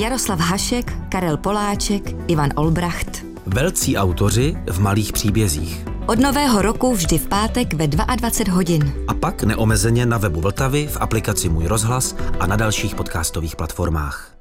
Jaroslav Hašek, Karel Poláček, Ivan Olbracht. Velcí autoři v malých příbězích. Od nového roku vždy v pátek ve 22 hodin. A pak neomezeně na webu Vltavy, v aplikaci Můj rozhlas a na dalších podcastových platformách.